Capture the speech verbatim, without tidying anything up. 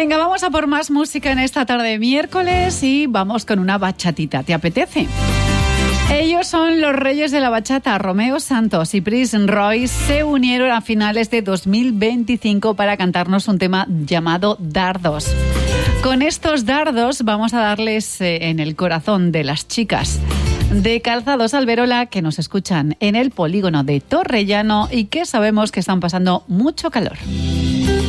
Venga, vamos a por más música en esta tarde de miércoles y vamos con una bachatita. ¿Te apetece? Ellos son los reyes de la bachata. Romeo Santos y Prince Royce se unieron a finales de dos mil veinticinco para cantarnos un tema llamado Dardos. Con estos dardos vamos a darles eh, en el corazón de las chicas de Calzados Alberola que nos escuchan en el polígono de Torrellano y que sabemos que están pasando mucho calor.